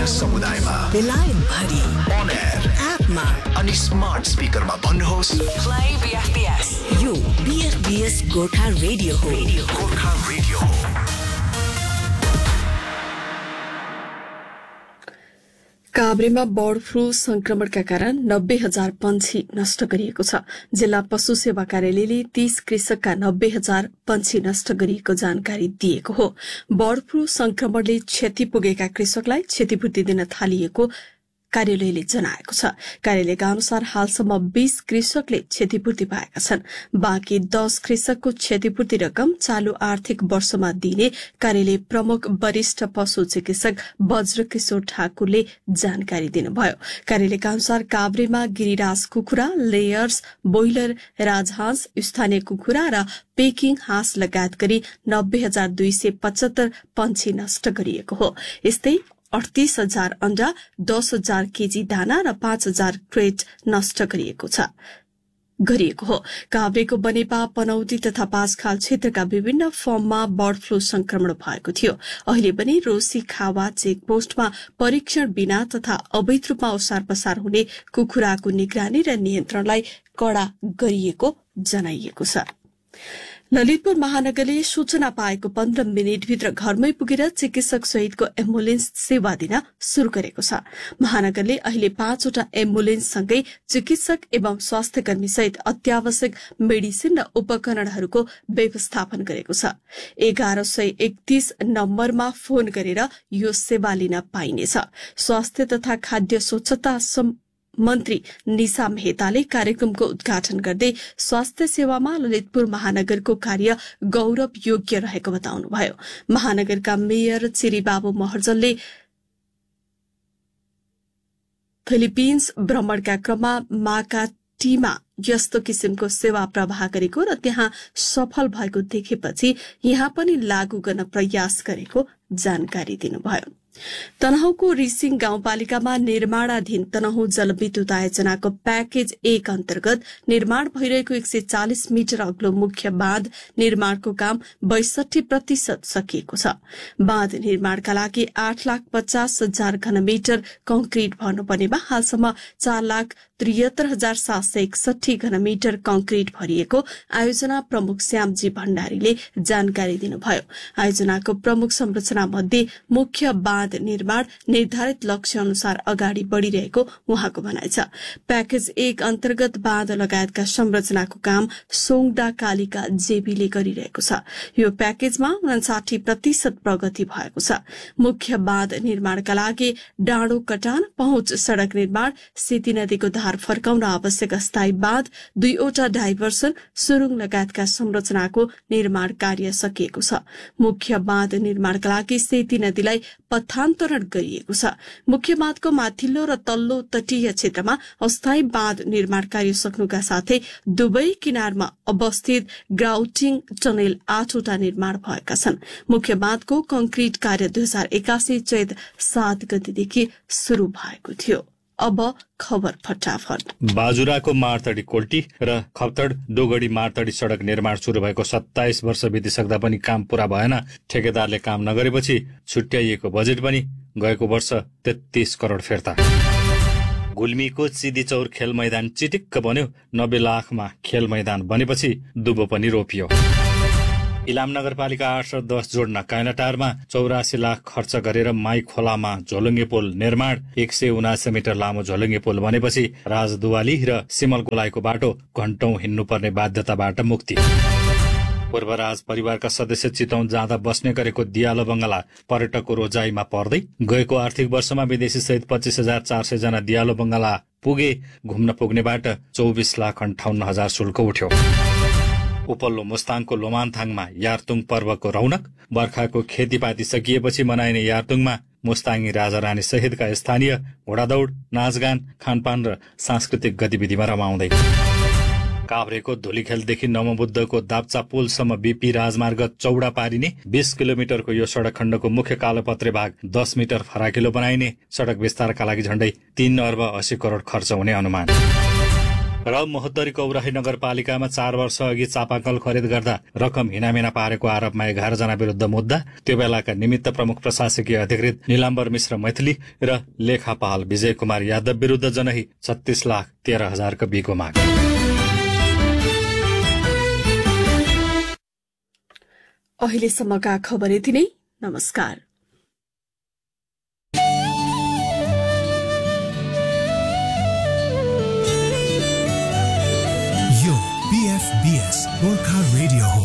समुदायमा बेलायत भरि on air एपमा अनि स्मार्ट स्पिकरमा भन्नुहोस् Play BFBS. यो BFBS गोर्खा रेडियो हो. गोर्खा रेडियो हो। काभ्रेमा बर्ड फ्लू संक्रमणका कारण 90,000 पंक्षी नष्ट गरिएको छ। जिल्ला पशु सेवा कार्यालयले 30 कृषकका 90,000 पंक्षी नष्ट गरिएको जानकारी दिएको हो। बर्ड फ्लू संक्रमणले क्षति पुगेका कृषकलाई क्षतिपूर्ति दिन थालिएको कार्यालयले जनाएको छ। कार्यालयका अनुसार हालसम्म 20 कृषकले क्षतिपूर्ति पाएका छन्। बाँकी 10 कृषकको क्षतिपूर्ति रकम चालू आर्थिक वर्षमा दिने कार्यालय प्रमुख वरिष्ठ पशु चिकित्सक वज्रकिशोर ठाकुरले जानकारी दिनुभयो। कार्यालयका अनुसार काभ्रेमा गिरिराज कुखुरा, लेयर्स, बोइलर, राजहांस, स्थानीय कुखुरा र पेकिङ हाँस लगायत गरी 90,275 पंक्षी नष्ट गरिएको हो। यस्तै 38,000 अण्डा, 10,000 केजी दाना र 5,000 क्रेट नष्ट गरिएको हो। काभ्रेको बनेपा, पनौती तथा पाँचखाल क्षेत्रका विभिन्न फर्ममा बर्ड फ्लू संक्रमण भएको थियो। अहिले पनि रोसी खावा चेकपोस्टमा परीक्षण बिना तथा अवैध रूपमा ओसार पसार हुने कुखुराको निगरानी र नियन्त्रणलाई कड़ा गरिएको जनाइएको छ। ललितपुर महानगरले सूचना पाएको 15 मिनटभित्र घरमै पुगेर चिकित्सक सहितको एम्बुलेन्स सेवा दिन शुरू गरेको छ। महानगरले अहिले 5वटा एम्बुलेन्ससँगै चिकित्सक एवं स्वास्थ्य कर्मी सहित अत्यावश्यक मेडिसिन र उपकरणहरूको व्यवस्थापन गरेको छ। 1131 नम्बरमा फोन गरेर यो सेवा लिन पाइनेछ। स्वास्थ्य तथा खाद्य स्वच्छता मन्त्री निशा मेहताले कार्यक्रमको उद्घाटन गर्दै स्वास्थ्य सेवामा ललितपुर महानगरको कार्य गौरव योग्य रहेको बताउनुभयो। महानगरका मेयर चिरीबाबु महर्जनले फिलिपिन्स भ्रमणका क्रममा माकाटीमा यस्तो किसिमको सेवा प्रवाह गरेको र त्यहाँ सफल भएको देखेपछि यहाँ पनि लागू गर्न प्रयास गरेको जानकारी दिनुभयो। तनहुँको रिसिङ गाउँपालिकामा निर्माणाधीन तनहुँ जलविद्युत आयोजनाको प्याकेज 1 अन्तर्गत निर्माण भइरहेको 140 मिटर अग्लो मुख्य बाँध निर्माणको काम 62% सकिएको छ। बाँध निर्माणका लागि 8,50,000 घनमिटर कंक्रिट भर्नुपर्नेमा हालसम्म 4,73,761 घनमिटर कंक्रिट भरिएको आयोजना प्रमुख श्यामजी भण्डारीले जानकारी दिनुभयो। आयोजनाको प्रमुख संरचना मध्ये मुख्य बाँध निर्माण निर्धारित लक्ष्य अनुसार अगाडि बढ़िरहेको उहाँको भनाइ छ। प्याकेज 1 अन्तर्गत बाँध लगायतका संरचनाको काम सोङडा कालिका जेबीले गरिरहेको छ। यो प्याकेजमा 59% प्रगति भएको छ। मुख्य बाँध निर्माणका लागि डाँडो कटान, पहुँच सड़क निर्माण, सेती नदीको धार फर्काउन आवश्यक अस्थायी बाँध, 2वटा डाइभर्सन, सुरुङ लगायतका संरचनाको निर्माण कार्य सकिएको छ। मुख्य बाँध निर्माणका लागि सेती नदीलाई पथान्तरण गरिएको छ। मुख्य बाँधको माथिल्लो र तल्लो तटीय क्षेत्रमा अस्थायी बाँध निर्माण कार्य सक्नुका साथै दुवै किनारमा अवस्थित ग्राउटिङ टनेल 8वटा निर्माण भएका छन्। मुख्य बाँधको कंक्रिट कार्य 2081 चैत 7 गतेदेखि शुरू भएको थियो। अब खबर फटाफट। बाजुराको मारतडी कोल्टी र खप्तड डोगडी मारतडी सड़क निर्माण शुरू भएको 27 वर्ष बितिसक्दा पनि काम पूरा भएन। ठेकेदारले काम नगरेपछि छुट्याइएको बजेट पनि गएको वर्ष 33 करोड़ फिर्ता। गुल्मीको चिदीचौर खेल मैदान चिटिक्क बन्यो। 90 लाखमा खेल मैदान बनेपछि दुबो पनि रोपियो। इलाम नगरपालिका 8 र 10 जोड्न काइनाटारमा 84 लाख खर्च गरेर माई खोलामा झोलुङ्गे पुल निर्माण। 179 मिटर लामो झोलुङ्गे पुल बनेपछि राजदुवाली र सिमल गोलाईको बाटो घण्टौं हिँड्नुपर्ने बाध्यताबाट मुक्ति। पूर्वराज परिवारका सदस्य चितौन जाँदा बस्ने गरेको दियालो बंगला पर्यटकको रोजाइमा पर्दै गएको आर्थिक वर्षमा विदेशी सहित 25,400 जना दियालो बंगला पुगे। घुम्न पुग्नेबाट 24,58,000 शुल्क उठ्यो। उपल्लो मुस्ताङको लोमानथाङमा यारतुङ पर्वको रौनक। बर्खाको खेतीपाती सकिएपछि मनाइने यारतुङमा मुस्ताङी राजा रानी सहितका स्थानीय घोडादौड़, नाचगान, खानपान र सांस्कृतिक गतिविधिमा रमाउँदै। काभ्रेको धुलीखेलदेखि नमोबुद्धको दाप्चा पुलसम्म बीपी राजमार्ग चौडा पारिने। 20 किलोमिटरको यो सड़क खण्डको मुख्य कालोपत्रे भाग 10 मिटर फराकिलो बनाइने। सड़क विस्तारका लागि झण्डै 3 अर्ब 80 करोड़ खर्च हुने अनुमान। र महोत्तरी कौराही नगरपालिकामा 4 वर्ष अघि चापाकल खरिद गर्दा रकम हिनामिना पारेको आरोपमा 11 जना विरुद्ध मुद्दा। त्यो बेलाका निमित्त प्रमुख प्रशासकीय अधिकृत नीलाम्बर मिश्र मैथिली र लेखापाल विजय कुमार यादव विरुद्ध जनही 36,13,000 को बिको माग। अहिलेसम्मका खबर यति नै। नमस्कार।